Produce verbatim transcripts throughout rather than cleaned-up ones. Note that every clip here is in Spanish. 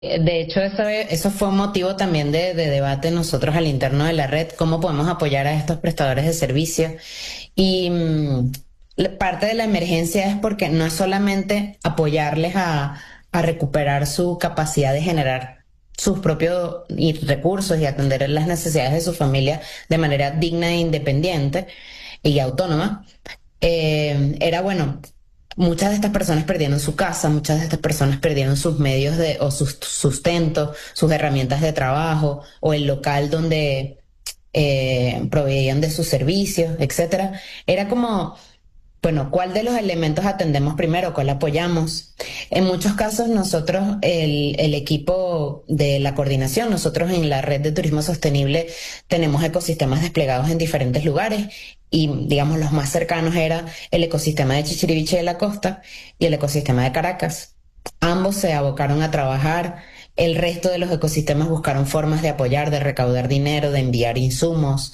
Eh, De hecho, eso, eso fue un motivo también de, de debate nosotros al interno de la red, cómo podemos apoyar a estos prestadores de servicio. Y mm, la- parte de la emergencia es porque no es solamente apoyarles a, a recuperar su capacidad de generar sus propios y recursos y atender las necesidades de su familia de manera digna e independiente y autónoma. Eh, era bueno, muchas de estas personas perdieron su casa, muchas de estas personas perdieron sus medios de, o sus sustento, sus herramientas de trabajo o el local donde eh, proveían de sus servicios, etcétera. Era como, bueno, ¿cuál de los elementos atendemos primero? ¿Cuál apoyamos? En muchos casos nosotros, el, el equipo de la coordinación, nosotros en la red de turismo sostenible tenemos ecosistemas desplegados en diferentes lugares y digamos los más cercanos era el ecosistema de Chichiriviche de la Costa y el ecosistema de Caracas. Ambos se abocaron a trabajar. El resto de los ecosistemas buscaron formas de apoyar, de recaudar dinero, de enviar insumos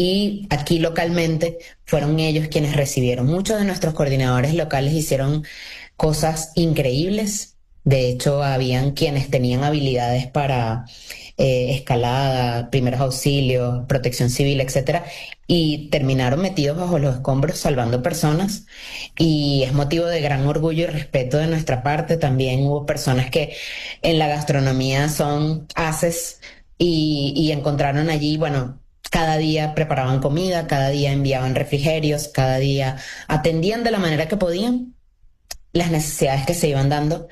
y aquí localmente fueron ellos quienes recibieron. Muchos de nuestros coordinadores locales hicieron cosas increíbles. De hecho, habían quienes tenían habilidades para eh, escalada, primeros auxilios, protección civil, etcétera, y terminaron metidos bajo los escombros salvando personas. Y es motivo de gran orgullo y respeto de nuestra parte. También hubo personas que en la gastronomía son haces y, y encontraron allí, bueno, cada día preparaban comida, cada día enviaban refrigerios, cada día atendían de la manera que podían las necesidades que se iban dando.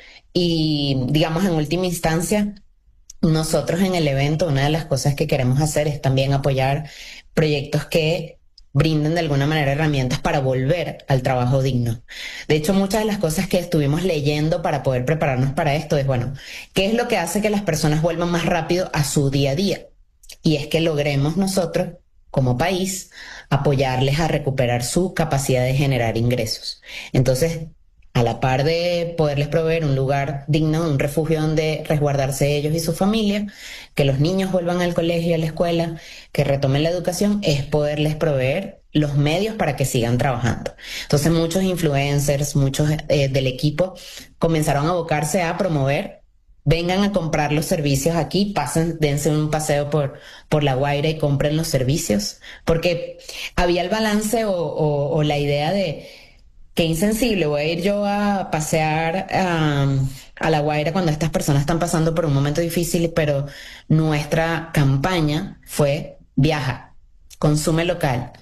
Y digamos, en última instancia, nosotros en el evento, una de las cosas que queremos hacer es también apoyar proyectos que brinden de alguna manera herramientas para volver al trabajo digno. De hecho, muchas de las cosas que estuvimos leyendo para poder prepararnos para esto es, bueno, ¿qué es lo que hace que las personas vuelvan más rápido a su día a día? Y es que logremos nosotros, como país, apoyarles a recuperar su capacidad de generar ingresos. Entonces, a la par de poderles proveer un lugar digno, un refugio donde resguardarse ellos y su familia, que los niños vuelvan al colegio y a la escuela, que retomen la educación, es poderles proveer los medios para que sigan trabajando. Entonces muchos influencers, muchos eh, del equipo comenzaron a abocarse a promover, vengan a comprar los servicios aquí, pasen, dense un paseo por, por La Guaira y compren los servicios, porque había el balance o, o, o la idea de qué insensible, voy a ir yo a pasear um, a La Guaira cuando estas personas están pasando por un momento difícil, pero nuestra campaña fue viaja, consume local,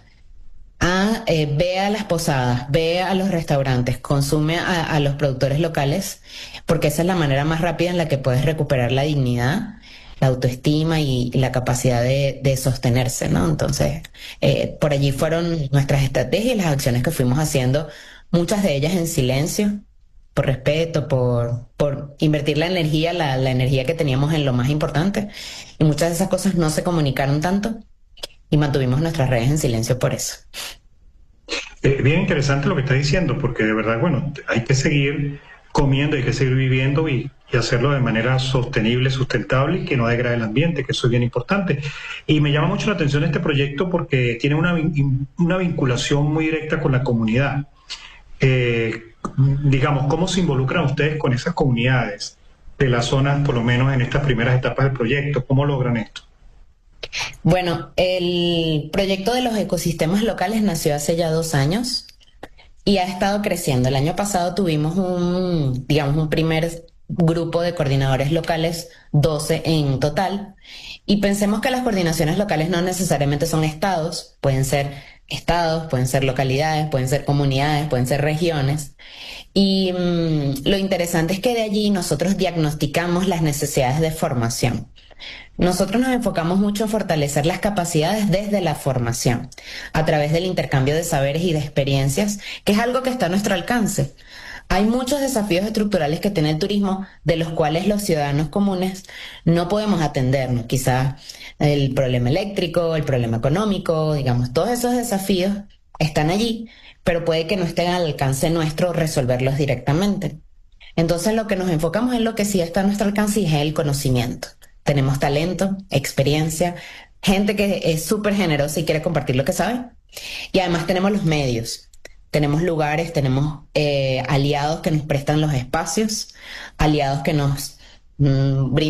a, eh, ve a las posadas, ve a los restaurantes, consume a, a los productores locales, porque esa es la manera más rápida en la que puedes recuperar la dignidad, la autoestima y la capacidad de, de sostenerse, ¿no? Entonces, eh, por allí fueron nuestras estrategias y las acciones que fuimos haciendo, muchas de ellas en silencio, por respeto, por, por invertir la energía, la, la energía que teníamos en lo más importante. Y muchas de esas cosas no se comunicaron tanto y mantuvimos nuestras redes en silencio por eso. Eh, bien interesante lo que está diciendo, porque de verdad, bueno, hay que seguir comiendo, hay que seguir viviendo y, y hacerlo de manera sostenible, sustentable y que no degrade el ambiente, que eso es bien importante. Y me llama mucho la atención este proyecto porque tiene una, vin- una vinculación muy directa con la comunidad. Eh, digamos, ¿cómo se involucran ustedes con esas comunidades de las zonas, por lo menos en estas primeras etapas del proyecto? ¿Cómo logran esto? Bueno, el proyecto de los ecosistemas locales nació hace ya dos años y ha estado creciendo. El año pasado tuvimos un, digamos, un primer grupo de coordinadores locales, doce en total, y pensemos que las coordinaciones locales no necesariamente son estados, pueden ser estados, pueden ser localidades, pueden ser comunidades, pueden ser regiones. Y mm, lo interesante es que de allí nosotros diagnosticamos las necesidades de formación. Nosotros nos enfocamos mucho en fortalecer las capacidades desde la formación, a través del intercambio de saberes y de experiencias, que es algo que está a nuestro alcance. Hay muchos desafíos estructurales que tiene el turismo, de los cuales los ciudadanos comunes no podemos atendernos. Quizás el problema eléctrico, el problema económico, digamos, todos esos desafíos están allí, pero puede que no estén al alcance nuestro resolverlos directamente. Entonces lo que nos enfocamos en lo que sí está a nuestro alcance y es el conocimiento. Tenemos talento, experiencia, gente que es súper generosa y quiere compartir lo que sabe. Y además tenemos los medios, tenemos lugares, tenemos eh, aliados que nos prestan los espacios, aliados que nos mm,